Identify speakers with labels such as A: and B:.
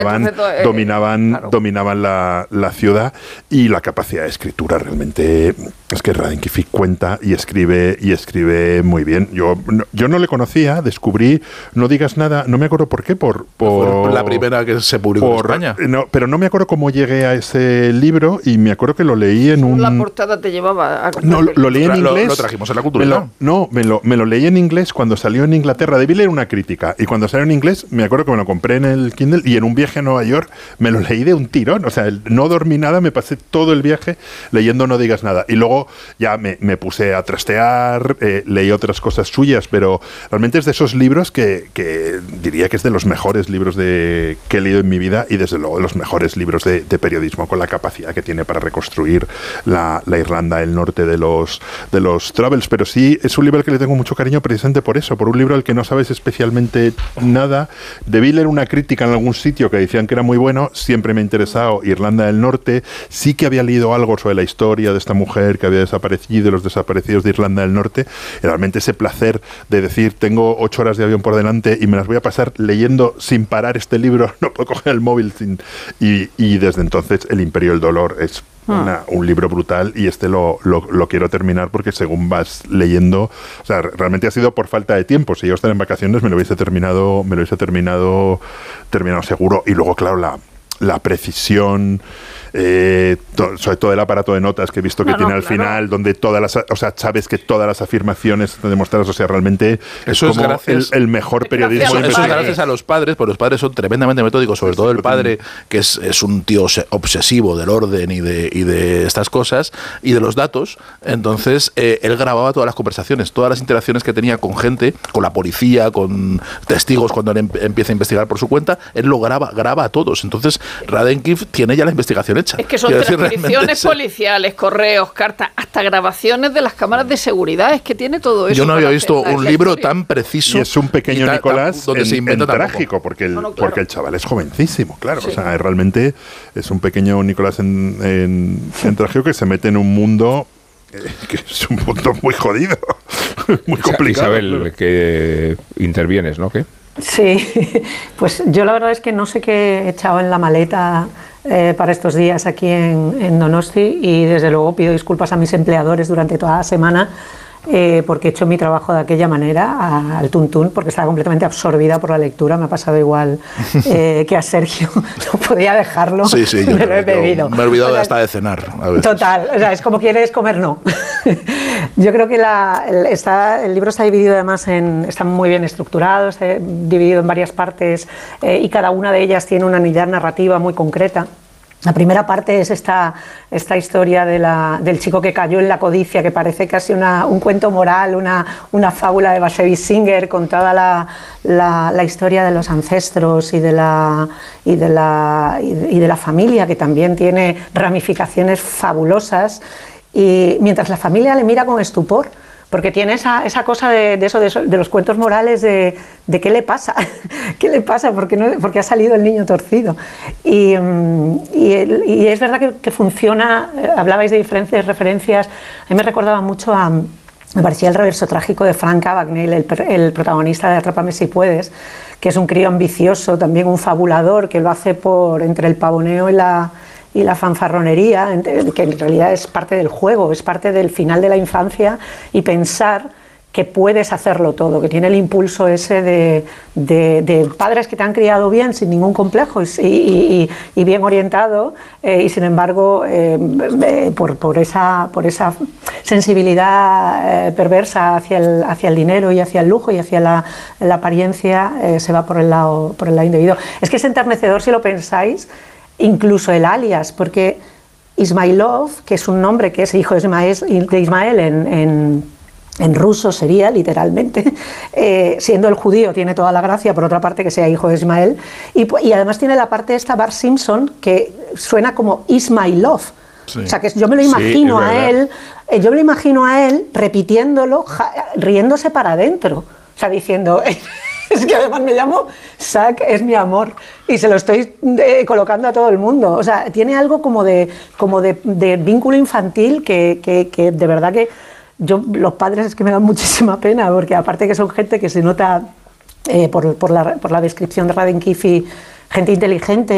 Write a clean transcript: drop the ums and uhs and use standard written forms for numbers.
A: dominaban la ciudad, y la capacidad de escritura realmente es que Hradem Kifí cuenta y escribe muy bien. Yo no le conocía, descubrí No digas nada, no me acuerdo por qué, por
B: la primera que se publicó en España.
A: No, pero no me acuerdo cómo llegué a ese libro, y me acuerdo que lo leí en
C: La portada te llevaba a...
A: No, lo leí en inglés.
B: Lo trajimos en la cultura.
A: Me lo leí en inglés cuando salió en Inglaterra. Debí leer una crítica, y cuando salió en inglés me acuerdo que me lo compré en el Kindle, y en un viaje a Nueva York me lo leí de un tirón. O sea, no dormí nada, me pasé todo el viaje leyendo No digas nada, y luego ya me puse a trastear, leí otras cosas suyas, pero realmente es de esos libros que diría que es de los mejores libros que he leído en mi vida, y desde luego de los mejores libros de periodismo, con la capacidad que tiene para reconstruir la Irlanda del Norte de los Troubles. Pero sí, es un libro al que le tengo mucho cariño precisamente por eso, por un libro al que no sabes especialmente nada. Debí leer una crítica en algún sitio que decían que era muy bueno. Siempre me ha interesado Irlanda del Norte. Sí que había leído algo sobre la historia de esta mujer que había desaparecido, de los desaparecidos de Irlanda del Norte, y realmente ese placer de decir, tengo 8 horas de avión por delante y me las voy a pasar leyendo sin parar este libro, no puedo coger el móvil y desde entonces El Imperio del Dolor es un libro brutal, y lo quiero terminar porque según vas leyendo, o sea, realmente ha sido por falta de tiempo. Si yo estaba en vacaciones me lo hubiese terminado seguro. Y luego, claro, la precisión, sobre todo el aparato de notas que he visto que tiene al final, donde sabes que todas las afirmaciones están demostradas. O sea, realmente
B: eso
A: es como el mejor periodismo.
B: Eso es gracias a los padres, porque los padres son tremendamente metódicos, sobre todo el padre, que es un tío obsesivo del orden y de estas cosas y de los datos. Entonces él grababa todas las conversaciones, todas las interacciones que tenía con gente, con la policía, con testigos, cuando él empieza a investigar por su cuenta, él lo graba a todos. Entonces Hradem Kifí tiene ya la investigación hecha.
C: Es que son transcripciones policiales, correos, cartas, hasta grabaciones de las cámaras de seguridad. Es que tiene todo eso.
B: Yo no había visto un libro tan preciso.
A: Y es un pequeño Nicolás
B: donde se inventa
A: trágico, porque el chaval es jovencísimo, claro. Sí. O sea, realmente es un pequeño Nicolás en trágico que se mete en un mundo que es un mundo muy jodido, muy complicado.
D: Isabel, claro. Que intervienes, ¿no? ¿Qué?
E: Sí, pues yo la verdad es que no sé qué he echado en la maleta para estos días aquí en Donosti, y desde luego pido disculpas a mis empleadores durante toda la semana porque he hecho mi trabajo de aquella manera, al tuntún, porque estaba completamente absorbida por la lectura. Me ha pasado igual que a Sergio, no podía dejarlo.
B: Sí, yo
E: me lo he bebido.
B: Me he olvidado hasta de cenar a veces.
E: Total, o sea, es como quieres comer, no. Yo creo que el libro está dividido además está muy bien estructurado, está dividido en varias partes y cada una de ellas tiene una unidad narrativa muy concreta. La primera parte es esta historia del chico que cayó en la codicia, que parece casi un cuento moral, una fábula de Bashevis Singer, con toda la historia de los ancestros y de la familia, que también tiene ramificaciones fabulosas, y mientras la familia le mira con estupor, porque tiene esa cosa de los cuentos morales de qué le pasa, qué le pasa, porque ha salido el niño torcido. Y es verdad que funciona. Hablabais de diferentes referencias. A mí me recordaba mucho me parecía el reverso trágico de Frank Abagnale, el protagonista de Atrápame si puedes, que es un crío ambicioso, también un fabulador, que lo hace entre el pavoneo y la fanfarronería, que en realidad es parte del juego, es parte del final de la infancia, y pensar que puedes hacerlo todo, que tiene el impulso ese de padres que te han criado bien, sin ningún complejo y bien orientado, y sin embargo por esa sensibilidad perversa hacia el dinero y hacia el lujo y hacia la apariencia, se va por el lado indebido. Es que es enternecedor si lo pensáis. Incluso el alias, porque Ismailov, que es un nombre que es hijo de Ismael en ruso sería, literalmente, siendo el judío tiene toda la gracia, por otra parte que sea hijo de Ismael, y además tiene la parte esta Bart Simpson, que suena como Ismailov. Sí. O sea, que yo me lo imagino yo me lo imagino a él repitiéndolo, riéndose para adentro, o sea, diciendo... Es que además me llamo Zack, es mi amor, y se lo estoy colocando a todo el mundo. O sea, tiene algo como de vínculo infantil que de verdad que los padres es que me dan muchísima pena, porque aparte que son gente que se nota por la descripción de Hradem Kifí, gente inteligente.